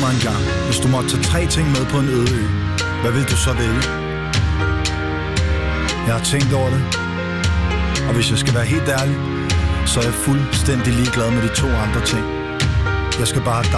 mig en gang, hvis du måtte tage 3 ting med på en øde ø, hvad vil du så vælge? Jeg har tænkt over det, og hvis jeg skal være helt ærlig, så er jeg fuldstændig ligeglad med de 2 andre ting. Jeg skal bare